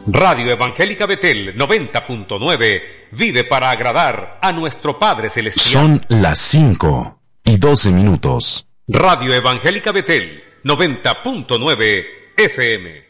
Radio Evangélica Betel 90.9 vive para agradar a nuestro Padre Celestial. Son las 5:12. Radio Evangélica Betel 90.9 FM.